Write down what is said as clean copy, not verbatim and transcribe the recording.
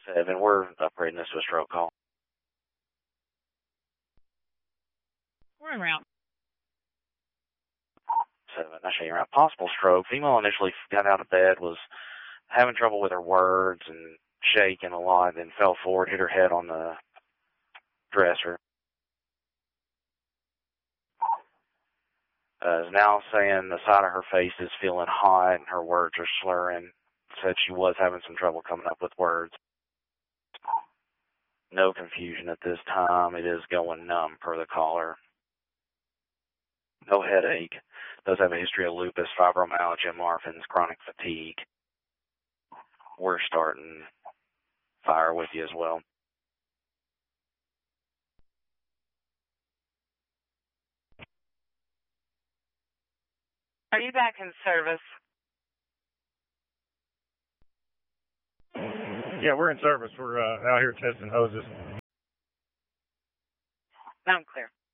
7, we're upgrading this to a stroke call. We're en route. 7, I show you around. Possible stroke. Female initially got out of bed, was having trouble with her words and shaking a lot, and fell forward, hit her head on the dresser. Is now saying the side of her face is feeling hot and her words are slurring. Said she was having some trouble coming up with words. No confusion at this time. It is going numb per the caller. No headache. Does have a history of lupus, fibromyalgia, Marfan's, chronic fatigue. We're starting fire with you as well. Are you back in service? Yeah, we're in service. We're out here testing hoses. I'm clear.